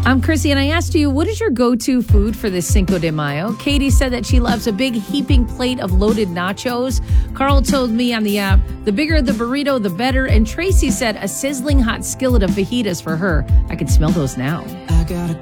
I'm Chrissy, and I asked you, what is your go-to food for this Cinco de Mayo? Katie said that she loves a big heaping plate of loaded nachos. Carl told me on the app, the bigger the burrito, the better. And Tracy said a sizzling hot skillet of fajitas for her. I can smell those now. I got a